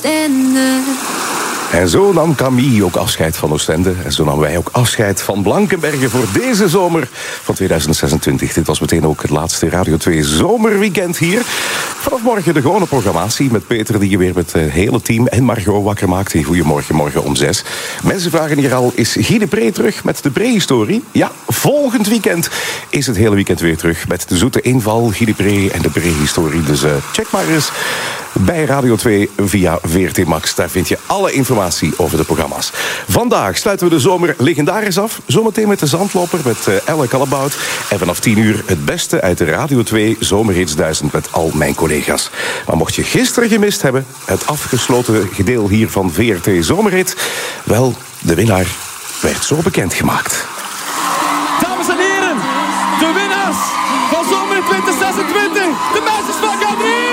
Oostende. En zo nam Camille ook afscheid van Oostende. En zo namen wij ook afscheid van Blankenberge voor deze zomer van 2026. Dit was meteen ook het laatste Radio 2 zomerweekend hier. Vanaf morgen de gewone programmatie met Peter, die je weer met het hele team en Margot wakker maakt. Goedemorgen, morgen om 6. Mensen vragen hier al, is Guy de Pre terug met de prehistorie? Ja, volgend weekend is het hele weekend weer terug met de zoete inval, Guy de Pre en de prehistorie. Dus check maar eens bij Radio 2 via VRT Max. Daar vind je alle informatie over de programma's. Vandaag sluiten we de zomer legendarisch af. Zometeen met de Zandloper met Elle Kallebout. En vanaf 10 uur het beste uit de Radio 2 Zomerhits 1000 met al mijn collega's. Maar mocht je gisteren gemist hebben, het afgesloten gedeel hier van VRT Zomerhit, wel, de winnaar werd zo bekendgemaakt. Dames en heren, de winnaars van Zomerhit 2026, de meisjes van Gabriel!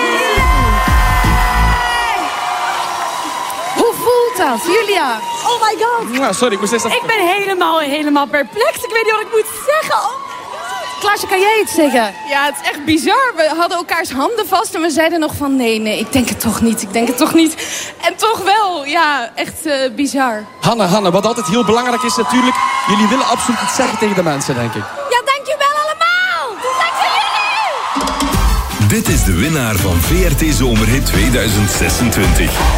Hoe voelt dat, Julia? Oh my god. Nou, sorry, ik moest eerst even... Ik ben helemaal perplex. Ik weet niet wat ik moet zeggen. Klaasje, kan jij iets zeggen? Ja, het is echt bizar. We hadden elkaars handen vast en we zeiden nog van nee, ik denk het toch niet. En toch wel, ja, echt bizar. Hanne, wat altijd heel belangrijk is natuurlijk, jullie willen absoluut iets zeggen tegen de mensen, denk ik. Ja, dankjewel allemaal. Dankzij jullie. Dit is de winnaar van VRT Zomerhit 2026.